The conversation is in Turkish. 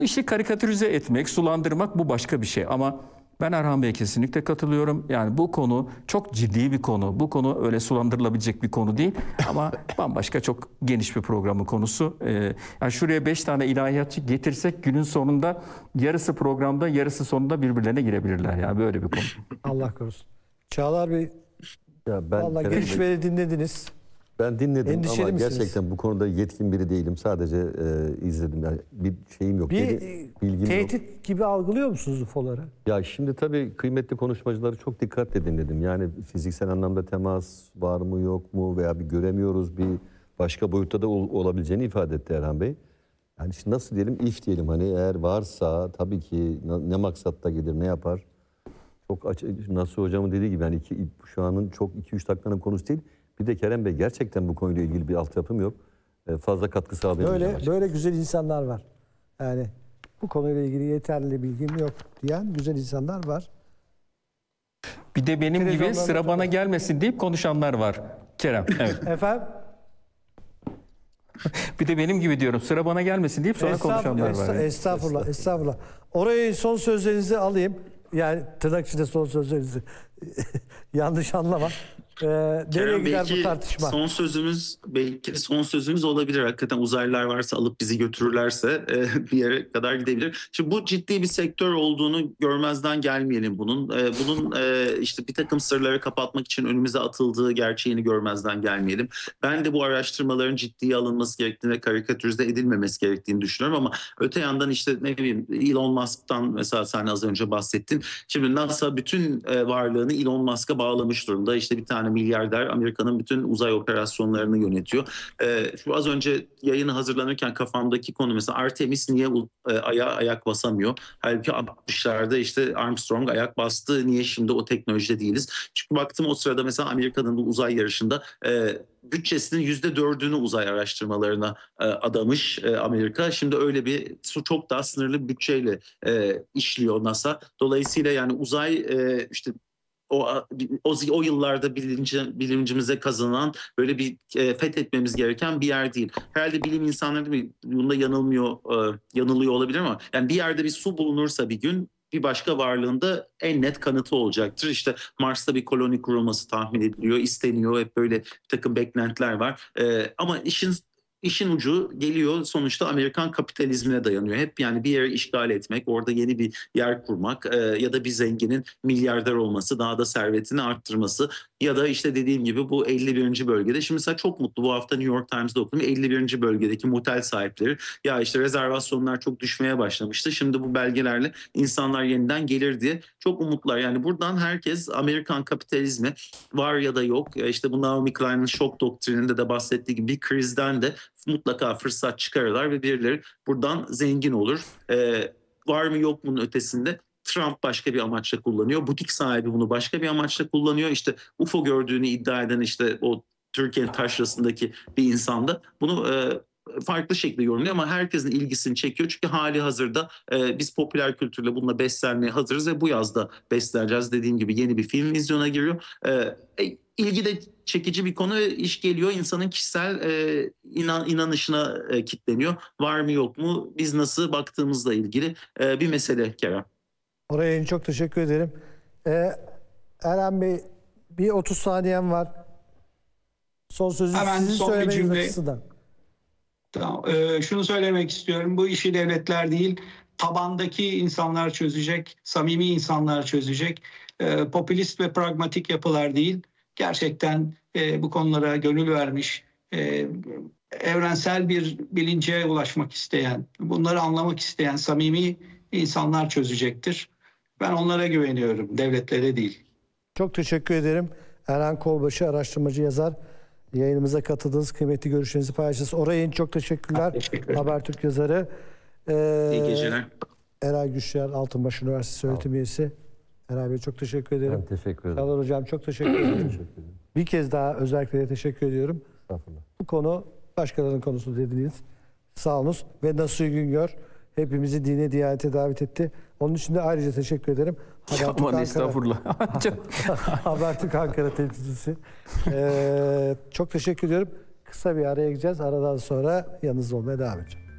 İşi karikatürize etmek, sulandırmak bu başka bir şey. Ama ben Erhan Bey'e kesinlikle katılıyorum. Yani bu konu çok ciddi bir konu. Bu konu öyle sulandırılabilecek bir konu değil. Ama bambaşka çok geniş bir programın konusu. Yani şuraya 5 tane ilahiyatçı getirsek günün sonunda yarısı programda, yarısı sonunda birbirlerine girebilirler. Yani böyle bir konu. Allah korusun. Çağlar Bey, Ya ben vallahi gelişmeleri dinlediniz. Ben dinledim Endişeli ama misiniz? gerçekten bu konuda yetkin biri değilim. Sadece izledim. Yani bir şeyim yok. Bir bilgim tehdit yok. gibi algılıyor musunuz UFO'ları? Ya şimdi tabii kıymetli konuşmacıları çok dikkatle dinledim. Yani fiziksel anlamda temas var mı yok mu veya bir göremiyoruz, bir başka boyutta da olabileceğini ifade etti Erhan Bey. Yani şimdi nasıl diyelim, diyelim, hani eğer varsa tabii ki ne maksatta gelir, ne yapar? Çok açık, Nasuh Hocam'ın dediği gibi yani şu anın çok 2-3 dakikanın konusu değil. Bir de Kerem Bey, gerçekten bu konuyla ilgili bir altyapım yok. Fazla katkı sağlayamayacağım. Böyle güzel insanlar var. Yani bu konuyla ilgili yeterli bilgim yok diyen güzel insanlar var. Bir de benim gibi Televizyonlarda sıra bana gelmesin deyip konuşanlar var Kerem. Evet. Efendim? Bir de benim gibi diyorum, sıra bana gelmesin deyip sonra konuşanlar var. Estağfurullah, estağfurullah. Oraya son sözlerinizi alayım. Yani tırnak içinde son sözlerinizi. Yanlış anlama. Nereye Kerem, gider belki bu tartışma? son sözümüz olabilir. Hakikaten uzaylılar varsa alıp bizi götürürlerse bir yere kadar gidebilir. Şimdi bu ciddi bir sektör olduğunu görmezden gelmeyelim bunun. Bunun işte bir takım sırları kapatmak için önümüze atıldığı gerçeğini görmezden gelmeyelim. Ben de bu araştırmaların ciddiye alınması gerektiğini ve karikatürize edilmemesi gerektiğini düşünüyorum ama öte yandan işte ne bileyim, Elon Musk'tan mesela sen az önce bahsettin. Şimdi NASA bütün varlığını Elon Musk'a bağlamış durumda. İşte bir tane milyarder Amerika'nın bütün uzay operasyonlarını yönetiyor. Şu az önce yayını hazırlanırken kafamdaki konu mesela Artemis niye Ay'a ayak basamıyor? Halbuki 60'larda işte Armstrong ayak bastı. Niye şimdi o teknolojide değiliz? Çünkü baktım o sırada mesela Amerika'nın bu uzay yarışında bütçesinin %4'ünü uzay araştırmalarına adamış Amerika. Şimdi öyle bir çok daha sınırlı bütçeyle işliyor NASA. Dolayısıyla yani uzay işte o yıllarda bilimcimize kazanılan böyle bir fethetmemiz gereken bir yer değil. Herhalde bilim insanları değil mi? Bunda yanılıyor olabilir ama yani bir yerde bir su bulunursa bir gün bir başka varlığında en net kanıtı olacaktır. İşte Mars'ta bir koloni kurulması tahmin ediliyor, isteniyor. Hep böyle bir takım beklentiler var. Ama İşin ucu geliyor sonuçta Amerikan kapitalizmine dayanıyor. Hep yani bir yeri işgal etmek, orada yeni bir yer kurmak ya da bir zenginin milyarder olması, daha da servetini arttırması ya da işte dediğim gibi bu 51. bölgede. Şimdi mesela çok mutlu, bu hafta New York Times'da okudum. 51. bölgedeki motel sahipleri ya işte rezervasyonlar çok düşmeye başlamıştı. Şimdi bu belgelerle insanlar yeniden gelir diye çok umutlar. Yani buradan herkes Amerikan kapitalizmi var ya da yok. İşte bu Naomi Klein'in şok doktrininde de bahsettiği gibi bir krizden de mutlaka fırsat çıkarırlar ve birileri buradan zengin olur. Var mı yok bunun ötesinde Trump başka bir amaçla kullanıyor. Butik sahibi bunu başka bir amaçla kullanıyor. İşte UFO gördüğünü iddia eden işte o Türkiye'nin taşrasındaki bir insan da bunu farklı şekilde yorumluyor ama herkesin ilgisini çekiyor. Çünkü hali hazırda biz popüler kültürle bununla beslenmeye hazırız ve bu yazda besleneceğiz. Dediğim gibi yeni bir film vizyona giriyor. İlgi de çekici bir konu, iş geliyor. İnsanın kişisel inanışına kilitleniyor. Var mı yok mu? Biz nasıl baktığımızla ilgili bir mesele Kerem. Oraya en çok teşekkür ederim. Erhan Bey, bir 30 saniyem var. Son sözü sizin söylemeniz açısından. Tamam. Şunu söylemek istiyorum. Bu işi devletler değil, tabandaki insanlar çözecek, samimi insanlar çözecek. Popülist ve pragmatik yapılar değil. Gerçekten bu konulara gönül vermiş, evrensel bir bilince ulaşmak isteyen, bunları anlamak isteyen samimi insanlar çözecektir. Ben onlara güveniyorum, devletlere değil. Çok teşekkür ederim. Erhan Kolbaşı, araştırmacı, yazar. Yayınımıza katıldığınız, kıymetli görüşlerinizi paylaştınız. Oraya çok teşekkürler. Teşekkür Habertürk yazarı. İyi geceler. Eray Güçler, Altınbaş Üniversitesi öğretim üyesi. Eray Bey çok teşekkür ederim. Ben teşekkür ederim. Çağlar Hocam çok teşekkür ederim. Bir kez daha özellikle teşekkür ediyorum. Bu konu başkalarının konusu dediniz. Sağ olunuz. Ve Nasuh Güngör hepimizi dine, diyanete davet etti. Onun için de ayrıca teşekkür ederim. Aman estağfurullah. Habertürk Ankara temsilcisi. Çok teşekkür ediyorum. Kısa bir araya gideceğiz. Aradan sonra yanınızda olmaya devam edeceğim.